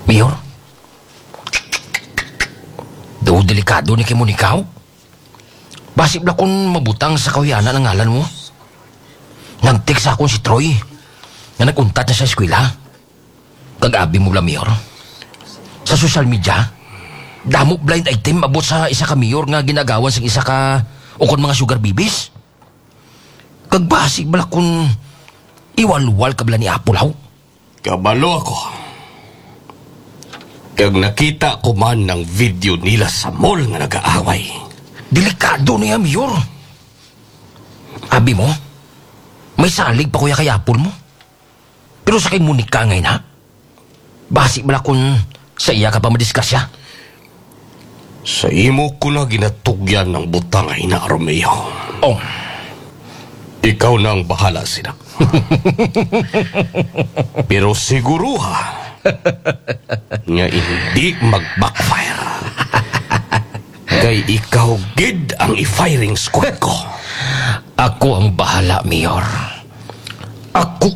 Mayor? Daw delikado ni kay Monikaw? Basib na kung mabutang sa kawiyanan ang ngalan mo. Nag-text sa akong si Troy na nag-untat na sa eskwela. Kag-abi mo bla, Mayor. Sa social media, damo blind item abot sa isa ka mayor nga ginagawan sa isa ka ukon mga sugar babies. Kag basig bala kung iwalwal ka bala ni Apulaw. Kabalo ako. Kag nakita ko man ng video nila sa mall nga nag-aaway. Delikado niya, Mayor. Abi mo, may salig pa kuya kay Apple mo. Pero sa kay Monica ngayon, ha? Basig bala kung sa iya ka pa madiskasya. Sa imo ko na ginatugyan ng butang ay na, Romeo. Oh, Ikaw na ang bahala, sila. Pero siguro ha, nga hindi mag-backfire. Kay ikaw gid ang i-firing squad ko. ako ang bahala, Mayor. Ako